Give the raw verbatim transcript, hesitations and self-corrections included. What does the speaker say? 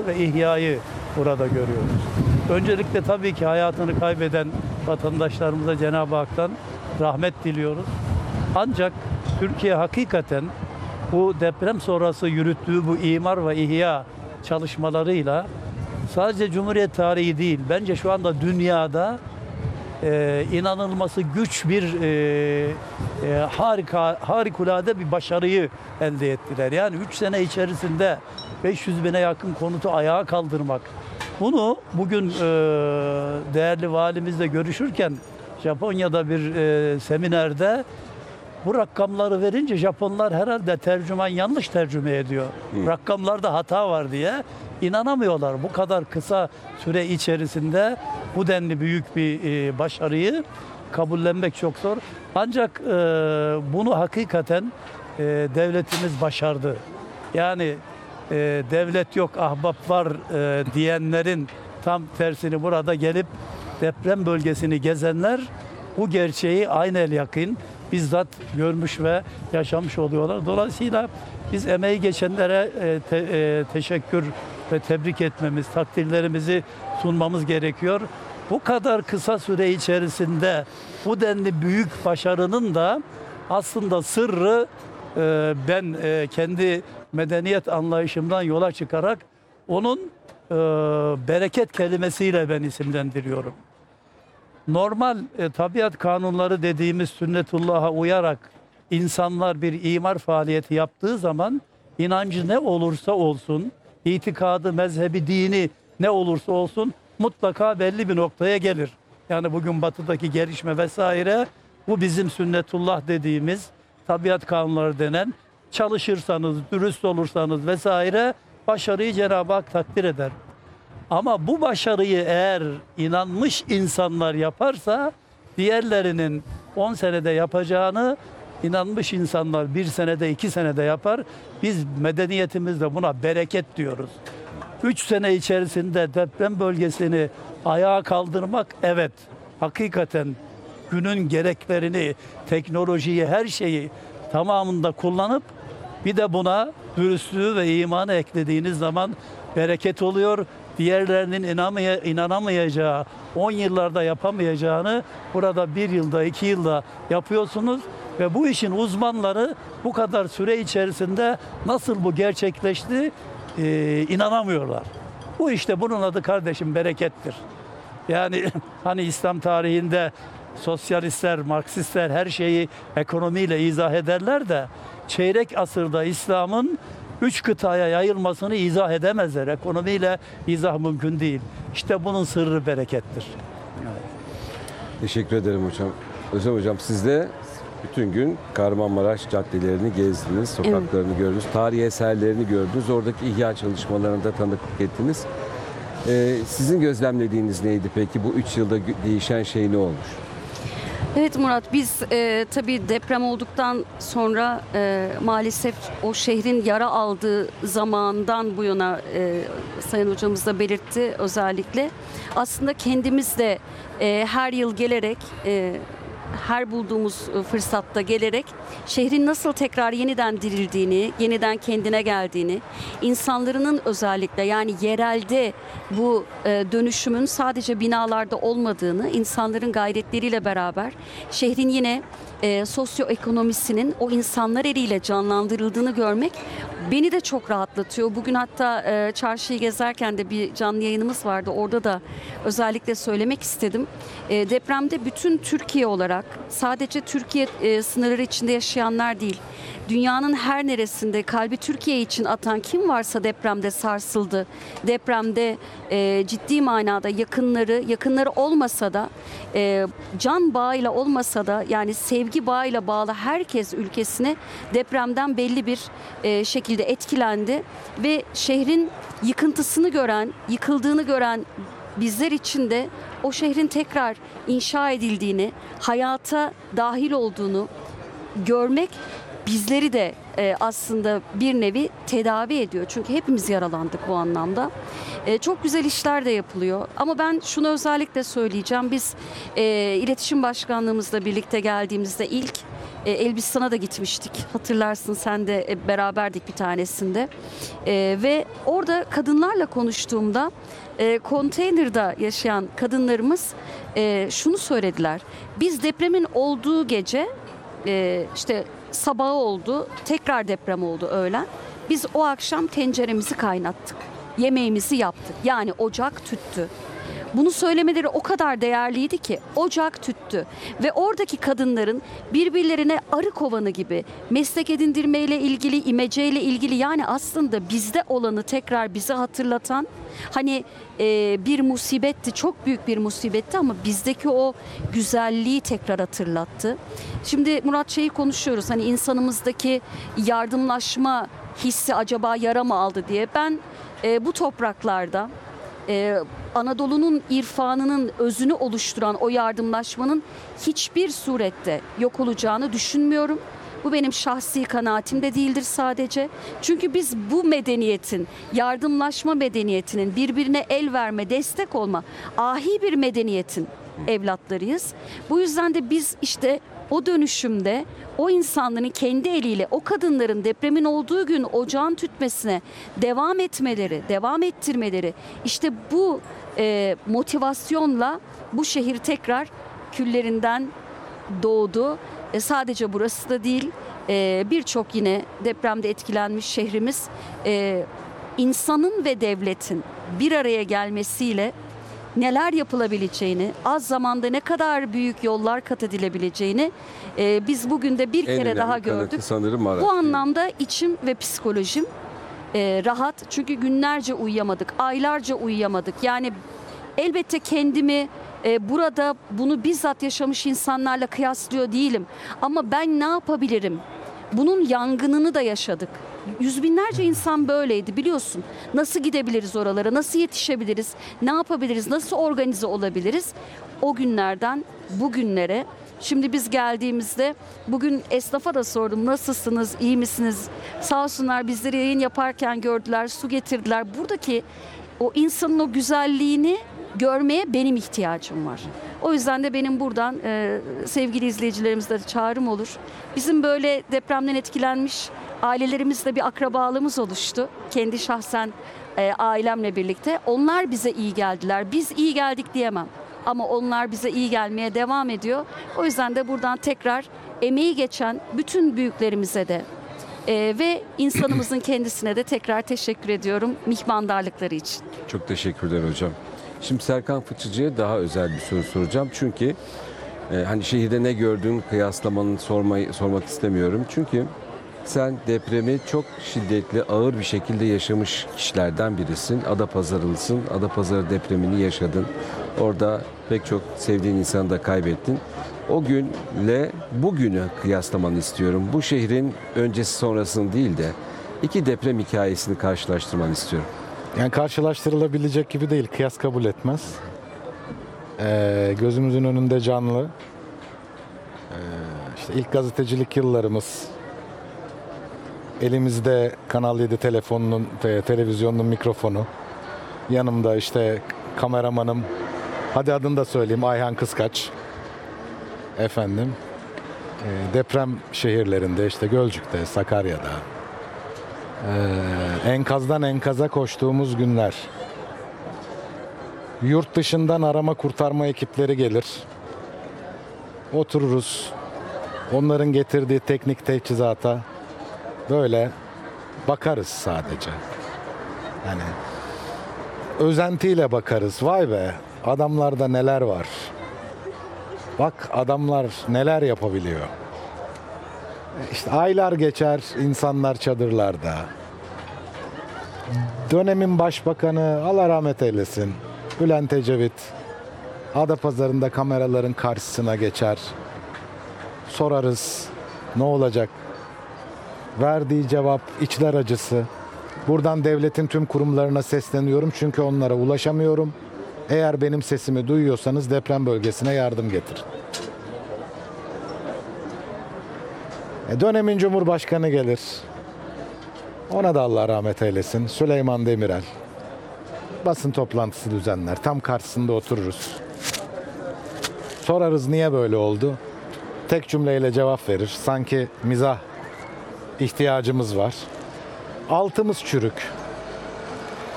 ve ihyayı burada görüyoruz. Öncelikle tabii ki hayatını kaybeden vatandaşlarımıza Cenab-ı Hak'tan rahmet diliyoruz. Ancak Türkiye hakikaten bu deprem sonrası yürüttüğü bu imar ve ihya çalışmalarıyla sadece Cumhuriyet tarihi değil, bence şu anda dünyada e, inanılması güç bir e, e, harika, harikulade bir başarıyı elde ettiler. Yani üç sene içerisinde beş yüz bine yakın konutu ayağa kaldırmak. Bunu bugün e, değerli valimizle görüşürken Japonya'da bir e, seminerde bu rakamları verince Japonlar herhalde tercüman yanlış tercüme ediyor. Hı. Rakamlarda hata var diye inanamıyorlar. Bu kadar kısa süre içerisinde bu denli büyük bir e, başarıyı kabullenmek çok zor. Ancak e, bunu hakikaten e, devletimiz başardı. Yani e, devlet yok, ahbap var e, diyenlerin tam tersini burada gelip deprem bölgesini gezenler bu gerçeği aynel yakın bizzat görmüş ve yaşamış oluyorlar. Dolayısıyla biz emeği geçenlere e, te, e, teşekkür ve tebrik etmemiz, takdirlerimizi sunmamız gerekiyor. Bu kadar kısa süre içerisinde bu denli büyük başarının da aslında sırrı e, ben e, kendi medeniyet anlayışımdan yola çıkarak onun e, bereket kelimesiyle ben isimlendiriyorum. Normal e, tabiat kanunları dediğimiz sünnetullah'a uyarak insanlar bir imar faaliyeti yaptığı zaman inancı ne olursa olsun, itikadı, mezhebi, dini ne olursa olsun mutlaka belli bir noktaya gelir. Yani bugün batıdaki gelişme vesaire bu bizim sünnetullah dediğimiz tabiat kanunları denen çalışırsanız, dürüst olursanız vesaire başarıyı Cenab-ı Hak takdir eder. Ama bu başarıyı eğer inanmış insanlar yaparsa diğerlerinin on senede yapacağını inanmış insanlar bir senede iki senede yapar. Biz medeniyetimizde buna bereket diyoruz. Üç sene içerisinde deprem bölgesini ayağa kaldırmak evet hakikaten günün gereklerini, teknolojiyi, her şeyi tamamında kullanıp bir de buna dürüstlüğü ve imanı eklediğiniz zaman bereket oluyor. Diğerlerinin inanmaya, inanamayacağı, on yıllarda yapamayacağını burada bir yılda, iki yılda yapıyorsunuz. Ve bu işin uzmanları bu kadar süre içerisinde nasıl bu gerçekleşti e, inanamıyorlar. Bu işte bunun adı kardeşim berekettir. Yani hani İslam tarihinde sosyalistler, Marksistler her şeyi ekonomiyle izah ederler de çeyrek asırda İslam'ın üç kıtaya yayılmasını izah edemezler. Ekonomiyle izah mümkün değil. İşte bunun sırrı berekettir. Evet. Teşekkür ederim hocam. Özlem hocam siz de bütün gün Kahramanmaraş caddelerini gezdiniz, sokaklarını evet. gördünüz, tarihi eserlerini gördünüz, oradaki ihya çalışmalarına da tanıklık ettiniz. Ee, sizin gözlemlediğiniz neydi peki? Bu üç yılda değişen şey ne olmuş? Evet Murat, biz e, tabii deprem olduktan sonra e, maalesef o şehrin yara aldığı zamandan bu yana e, Sayın Hocamız da belirtti özellikle. Aslında kendimiz de e, her yıl gelerek, e, her bulduğumuz fırsatta gelerek şehrin nasıl tekrar yeniden dirildiğini, yeniden kendine geldiğini, insanların özellikle yani yerelde bu e, dönüşümün sadece binalarda olmadığını, insanların gayretleriyle beraber şehrin yine e, sosyoekonomisinin o insanlar eliyle canlandırıldığını görmek beni de çok rahatlatıyor. Bugün hatta e, çarşıyı gezerken de bir canlı yayınımız vardı. Orada da özellikle söylemek istedim. E, depremde bütün Türkiye olarak sadece Türkiye e, sınırları içinde yaşayanlar değil, dünyanın her neresinde kalbi Türkiye için atan kim varsa depremde sarsıldı. Depremde e, ciddi manada yakınları, yakınları olmasa da e, can bağıyla olmasa da yani sevgi bağıyla bağlı herkes ülkesine depremden belli bir e, şekilde etkilendi. Ve şehrin yıkıntısını gören, yıkıldığını gören bizler için de o şehrin tekrar inşa edildiğini, hayata dahil olduğunu görmek bizleri de e, aslında bir nevi tedavi ediyor. Çünkü hepimiz yaralandık bu anlamda. E, çok güzel işler de yapılıyor. Ama ben şunu özellikle söyleyeceğim. Biz e, iletişim başkanlığımızla birlikte geldiğimizde ilk E, Elbistan'a da gitmiştik. Hatırlarsın, sen de e, beraberdik bir tanesinde. E, ve orada kadınlarla konuştuğumda e, konteynerde yaşayan kadınlarımız e, şunu söylediler. Biz depremin olduğu gece e, işte sabahı oldu, tekrar deprem oldu öğlen. Biz o akşam tenceremizi kaynattık. Yemeğimizi yaptık. Yani ocak tüttü. Bunu söylemeleri o kadar değerliydi ki ocak tüttü ve oradaki kadınların birbirlerine arı kovanı gibi meslek edindirmeyle ilgili, imeceyle ilgili, yani aslında bizde olanı tekrar bize hatırlatan, hani e, bir musibetti, çok büyük bir musibetti ama bizdeki o güzelliği tekrar hatırlattı. Şimdi Murat, şeyi konuşuyoruz, hani insanımızdaki yardımlaşma hissi acaba yara mı aldı diye. Ben e, bu topraklarda Ee, Anadolu'nun irfanının özünü oluşturan o yardımlaşmanın hiçbir surette yok olacağını düşünmüyorum. Bu benim şahsi kanaatim de değildir sadece. Çünkü biz bu medeniyetin, yardımlaşma medeniyetinin, birbirine el verme, destek olma, ahi bir medeniyetin evlatlarıyız. Bu yüzden de biz işte o dönüşümde o insanların kendi eliyle o kadınların depremin olduğu gün ocağın tütmesine devam etmeleri, devam ettirmeleri, işte bu e, motivasyonla bu şehir tekrar küllerinden doğdu. E, sadece burası da değil, e, birçok yine depremde etkilenmiş şehrimiz e, insanın ve devletin bir araya gelmesiyle neler yapılabileceğini, az zamanda ne kadar büyük yollar kat edilebileceğini e, biz bugün de bir En kere önemli daha kanıtı gördük. sanırım Maraş, Bu değil mi? anlamda içim ve psikolojim e, rahat. Çünkü günlerce uyuyamadık, aylarca uyuyamadık. Yani elbette kendimi e, burada bunu bizzat yaşamış insanlarla kıyaslıyor değilim. Ama ben ne yapabilirim? Bunun yangınını da yaşadık. Yüz binlerce insan böyleydi, biliyorsun. Nasıl gidebiliriz oralara, nasıl yetişebiliriz, ne yapabiliriz, nasıl organize olabiliriz? O günlerden bugünlere, şimdi biz geldiğimizde bugün esnafa da sordum, nasılsınız, iyi misiniz? Sağ olsunlar, bizleri yayın yaparken gördüler, su getirdiler. Buradaki o insanın o güzelliğini görmeye benim ihtiyacım var. O yüzden de benim buradan e, sevgili izleyicilerimizle de çağrım olur. Bizim böyle depremden etkilenmiş ailelerimizle bir akrabalığımız oluştu. Kendi şahsen e, ailemle birlikte. Onlar bize iyi geldiler. Biz iyi geldik diyemem. Ama onlar bize iyi gelmeye devam ediyor. O yüzden de buradan tekrar emeği geçen bütün büyüklerimize de e, ve insanımızın kendisine de tekrar teşekkür ediyorum mihmandarlıkları için. Çok teşekkürler hocam. Şimdi Serkan Fıçıcı'ya daha özel bir soru soracağım. Çünkü e, hani şehirde ne gördüğün kıyaslamanı sormayı, sormak istemiyorum. Çünkü sen depremi çok şiddetli, ağır bir şekilde yaşamış kişilerden birisin. Adapazarılısın. Adapazarı depremini yaşadın. Orada pek çok sevdiğin insanı da kaybettin. O günle bugünü kıyaslamanı istiyorum. Bu şehrin öncesi sonrasını değil de iki deprem hikayesini karşılaştırmanı istiyorum. Yani karşılaştırılabilecek gibi değil, kıyas kabul etmez. Ee, gözümüzün önünde canlı. Ee, işte ilk gazetecilik yıllarımız, elimizde Kanal yedi telefonunun ve televizyonun mikrofonu, yanımda işte kameramanım, hadi adını da söyleyeyim, Ayhan Kıskaç. Efendim, e, deprem şehirlerinde, işte Gölcük'te, Sakarya'da, Ee, enkazdan enkaza koştuğumuz günler. Yurt dışından arama kurtarma ekipleri gelir. Otururuz. Onların getirdiği teknik teçhizata böyle bakarız sadece. Yani özentiyle bakarız. Vay be, adamlarda neler var. Bak adamlar neler yapabiliyor. İşte aylar geçer, insanlar çadırlarda. Dönemin başbakanı, Allah rahmet eylesin, Bülent Ecevit, Adapazarı'nda kameraların karşısına geçer. Sorarız, ne olacak? Verdiği cevap içler acısı. Buradan devletin tüm kurumlarına sesleniyorum çünkü onlara ulaşamıyorum. Eğer benim sesimi duyuyorsanız deprem bölgesine yardım getirin. E dönemin Cumhurbaşkanı gelir. Ona da Allah rahmet eylesin. Süleyman Demirel. Basın toplantısı düzenler. Tam karşısında otururuz. Sorarız niye böyle oldu? tek cümleyle cevap verir. Sanki mizah ihtiyacımız var. Altımız çürük.